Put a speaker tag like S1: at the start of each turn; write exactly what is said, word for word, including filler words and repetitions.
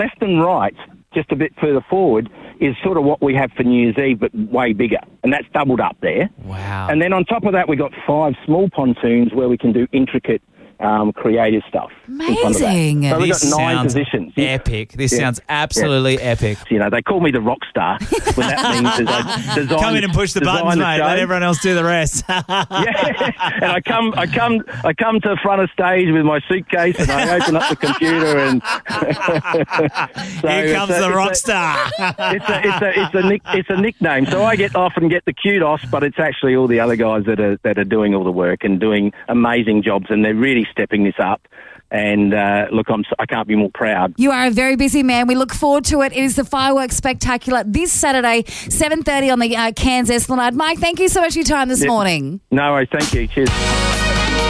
S1: left and right, just a bit further forward, is sort of what we have for New Year's Eve, but way bigger. And that's doubled up there.
S2: Wow.
S1: And then on top of that, we've got five small pontoons where we can do intricate, um, creative stuff.
S2: Amazing.
S1: So we've
S2: This
S1: got nine
S2: sounds
S1: epic.
S2: Epic. This
S1: Yeah.
S2: sounds absolutely
S1: Yeah.
S2: epic.
S1: You know, they call me the rock star. When that means is I design,
S2: Come in and push the
S1: design
S2: buttons,
S1: the
S2: mate.
S1: show.
S2: Let everyone else do the rest.
S1: Yeah, and I come, I come, I come to the front of stage with my suitcase, and I open up the computer, and so
S2: Here comes
S1: it's a-
S2: the
S1: it's
S2: rock
S1: a-
S2: star.
S1: It's a, it's a, it's a, nick, it's a nickname. So I get often get the kudos, but it's actually all the other guys that are that are doing all the work and doing amazing jobs, and they're really stepping this up. And uh, look, I'm, I can't be more proud.
S3: You are a very busy man. We look forward to it. It is the Fireworks Spectacular this Saturday, seven thirty on the uh, Cairns Esplanade. Mike, thank you so much for your time this
S1: Yeah.
S3: morning.
S1: No worries. Thank you. Cheers.